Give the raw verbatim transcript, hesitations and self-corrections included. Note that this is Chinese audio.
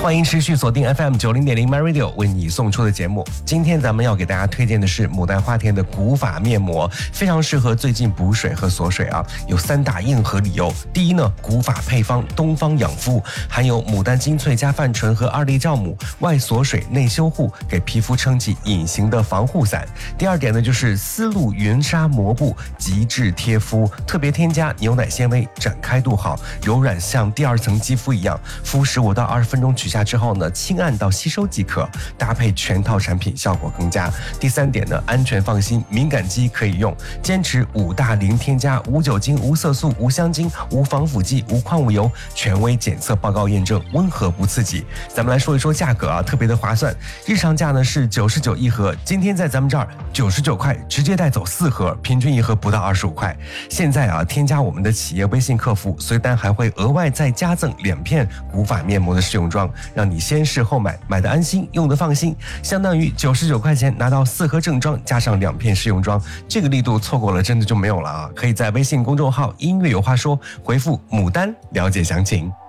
欢迎持续锁定 F M 九零点零 My Radio 为你送出的节目。今天咱们要给大家推荐的是牡丹花田的古法面膜，非常适合最近补水和锁水啊。有三大硬核理由：第一呢，古法配方东方养肤，含有牡丹精粹加泛醇和二粒酵母，外锁水内修护，给皮肤撑起隐形的防护伞。第二点呢，就是丝路云纱膜布，极致贴肤，特别添加牛奶纤维，展开度好，柔软像第二层肌肤一样，敷十五到二十分钟取下之后呢，轻按到吸收即可，搭配全套产品效果更佳。第三点呢，安全放心，敏感肌可以用，坚持五大零添加、无酒精、无色素、无香精、无防腐剂、无矿物油，权威检测报告验证，温和不刺激。咱们来说一说价格啊，特别的划算，日常价呢是九十九一盒，今天在咱们这儿九十九块，直接带走四盒，平均一盒不到二十五块。现在啊，添加我们的企业微信客服，随单还会额外再加赠两片古法面膜的试用装，让你先试后买，买的安心，用的放心，相当于九十九块钱拿到四盒正装，加上两片试用装，这个力度错过了真的就没有了啊！可以在微信公众号音乐有话说回复牡丹了解详情。